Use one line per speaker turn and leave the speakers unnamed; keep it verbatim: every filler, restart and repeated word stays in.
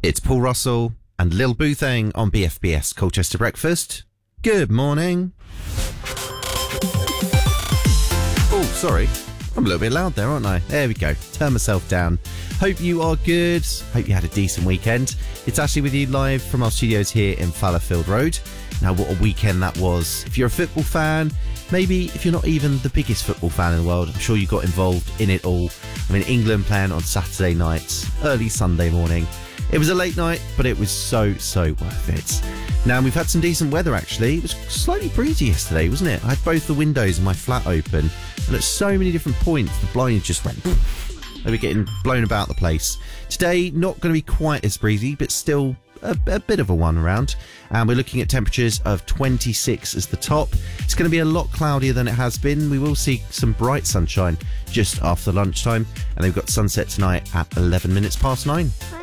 It's Paul Russell and Lil Boothang on B F B S Colchester Breakfast. Good morning. Oh, sorry. I'm a little bit loud there, aren't I? There we go. Turn myself down. Hope you are good. Hope you had a decent weekend. It's Ashley with you live from our studios here in Fallowfield Road. Now, what a weekend that was. If you're a football fan, maybe if you're not even the biggest football fan in the world, I'm sure you got involved in it all. I mean, England playing on Saturday nights, early Sunday morning. It was a late night, but it was so, so worth it. Now, we've had some decent weather, actually. It was slightly breezy yesterday, wasn't it? I had both the windows in my flat open, and at so many different points, the blinds just went... They were getting blown about the place. Today, not going to be quite as breezy, but still a, a bit of a one around. And we're looking at temperatures of twenty-six as the top. It's going to be a lot cloudier than it has been. We will see some bright sunshine just after lunchtime. And they've got sunset tonight at eleven minutes past nine.